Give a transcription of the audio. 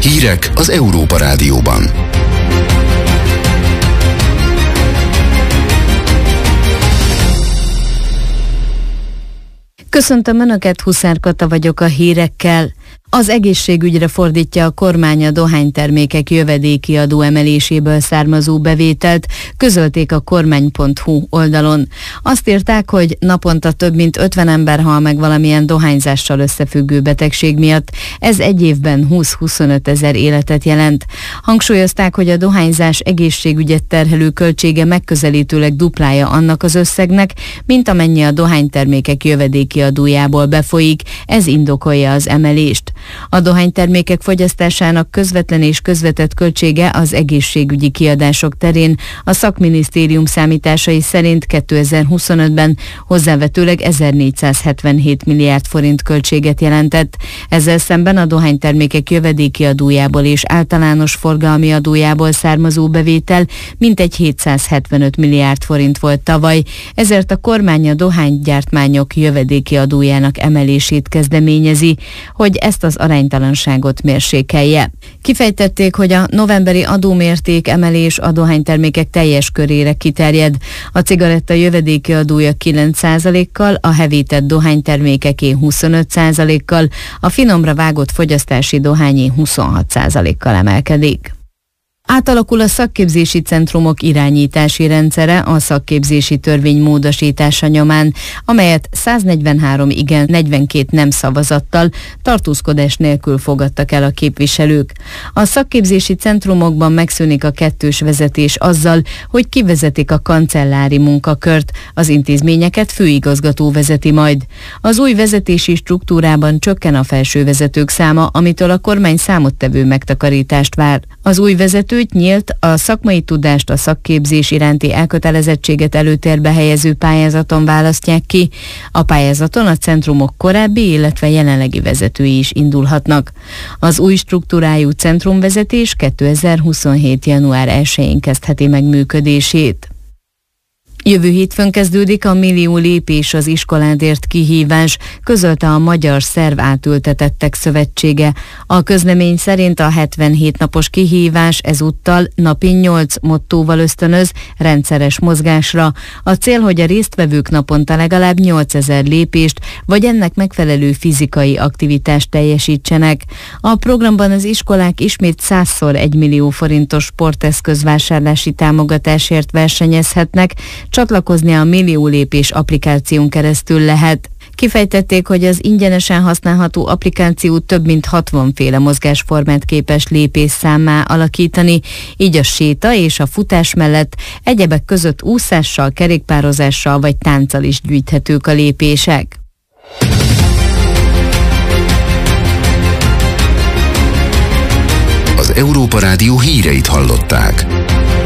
Hírek az Európa Rádióban. Köszöntöm Önöket, Huszár Kata vagyok a hírekkel. Az egészségügyre fordítja a kormány a dohánytermékek jövedéki adó emeléséből származó bevételt, közölték a kormány.hu oldalon. Azt írták, hogy naponta több mint 50 ember hal meg valamilyen dohányzással összefüggő betegség miatt. Ez egy évben 20-25 ezer életet jelent. Hangsúlyozták, hogy a dohányzás egészségügyet terhelő költsége megközelítőleg duplája annak az összegnek, mint amennyi a dohánytermékek jövedéki adójából befolyik, ez indokolja az emelést. A dohánytermékek fogyasztásának közvetlen és közvetett költsége az egészségügyi kiadások terén a szakminisztérium számításai szerint 2025-ben hozzávetőleg 1477 milliárd forint költséget jelentett. Ezzel szemben a dohánytermékek jövedéki adójából és általános forgalmi adójából származó bevétel mintegy 775 milliárd forint volt tavaly, ezért a kormány a dohánygyártmányok jövedéki adójának emelését kezdeményezi, hogy ezt az aránytalanságot mérsékelje. Kifejtették, hogy a novemberi adómérték emelés a dohánytermékek teljes körére kiterjed. A cigaretta jövedéki adója 9%-kal, a hevített dohánytermékeké 25%-kal, a finomra vágott fogyasztási dohányé 26%-kal emelkedik. Átalakul a szakképzési centrumok irányítási rendszere a szakképzési törvény módosítása nyomán, amelyet 143 igen, 42 nem szavazattal, tartózkodás nélkül fogadtak el a képviselők. A szakképzési centrumokban megszűnik a kettős vezetés azzal, hogy kivezetik a kancellári munkakört, az intézményeket főigazgató vezeti majd. Az új vezetési struktúrában csökken a felsővezetők száma, amitől a kormány számottevő megtakarítást vár. Az új vezetőt nyílt, a szakmai tudást, a szakképzés iránti elkötelezettséget előtérbe helyező pályázaton választják ki. A pályázaton a centrumok korábbi, illetve jelenlegi vezetői is indulhatnak. Az új struktúrájú centrumvezetés 2027. január 1-én kezdheti meg működését. Jövő hétfőn kezdődik a Millió lépés az iskoládért kihívás, közölte a Magyar Szervátültetettek Szövetsége. A közlemény szerint a 77 napos kihívás ezúttal napi 8 mottóval ösztönöz rendszeres mozgásra. A cél, hogy a résztvevők naponta legalább 8000 lépést, vagy ennek megfelelő fizikai aktivitást teljesítsenek. A programban az iskolák ismét 100-szor 1 millió forintos sporteszközvásárlási támogatásért versenyezhetnek, csatlakozni a Millió lépés applikáción keresztül lehet. Kifejtették, hogy az ingyenesen használható applikáció több mint 60 féle mozgásformát képes lépésszámmá alakítani, így a séta és a futás mellett egyebek között úszással, kerékpározással vagy tánccal is gyűjthetők a lépések. Az Európa Rádió híreit hallották.